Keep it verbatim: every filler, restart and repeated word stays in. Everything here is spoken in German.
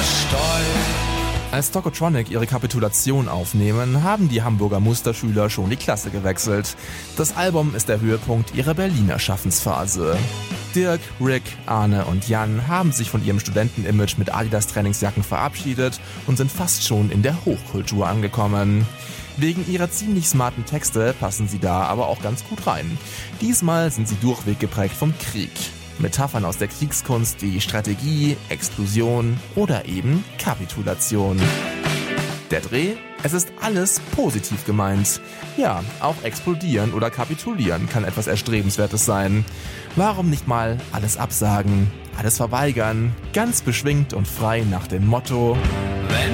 Als Tokotronic ihre Kapitulation aufnehmen, haben die Hamburger Musterschüler schon die Klasse gewechselt. Das Album ist der Höhepunkt ihrer Berliner Schaffensphase. Dirk, Rick, Arne und Jan haben sich von ihrem Studentenimage mit Adidas-Trainingsjacken verabschiedet und sind fast schon in der Hochkultur angekommen. Wegen ihrer ziemlich smarten Texte passen sie da aber auch ganz gut rein. Diesmal sind sie durchweg geprägt vom Krieg. Metaphern aus der Kriegskunst wie Strategie, Explosion oder eben Kapitulation. Der Dreh? Es ist alles positiv gemeint. Ja, auch explodieren oder kapitulieren kann etwas Erstrebenswertes sein. Warum nicht mal alles absagen, alles verweigern, ganz beschwingt und frei nach dem Motto: Wenn